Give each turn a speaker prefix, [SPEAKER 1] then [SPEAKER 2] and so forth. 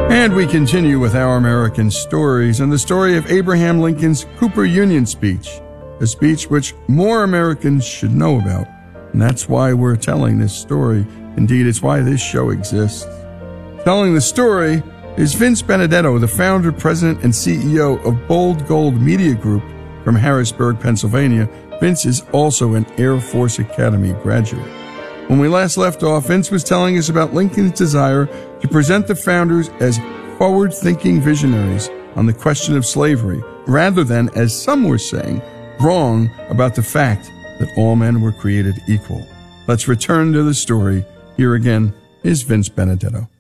[SPEAKER 1] And we continue with Our American Stories and the story of Abraham Lincoln's Cooper Union speech, a speech which more Americans should know about. And that's why we're telling this story. Indeed, it's why this show exists. Telling the story is Vince Benedetto, the founder, president, and CEO of Bold Gold Media Group from Harrisburg, Pennsylvania. Vince is also an Air Force Academy graduate. When we last left off, Vince was telling us about Lincoln's desire to present the founders as forward-thinking visionaries on the question of slavery, rather than, as some were saying, wrong about the fact that all men were created equal. Let's return to the story. Here again is Vince Benedetto.